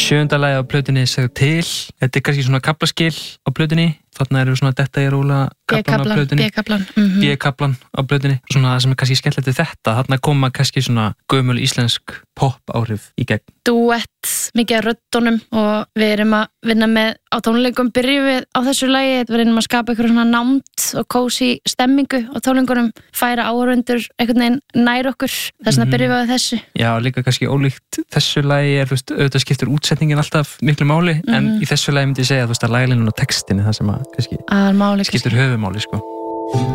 7. lagið á plötunni Segðu til. Þetta kannski svona kaflaskil á plötunni. Þarna eru svona Detta í róla kaflan á plötunni. B-kaflan á plötunni. Svona það sem kannski skemmtilegt við þetta. Þarna koma kannski svona gömul íslensk pop áhrif í gegn. Duett, mikið af röddunum og við erum að vinna með á tónleikum byrjum við á þessu lagi. Við erum að skapa eitthvað svona námt og kósí stemmingu á tónleikunum, færa áhorfendur einhvern veginn nær okkur. Þess vegna byrjum við á þessu. Já, líka kannski ólíkt þessu lagi auðvitað skiptir útsetningin alltaf miklu máli, en í þessu lagi myndi ég segja að laglínun og textinni það sem að kannski skiptir höfumáli, sko.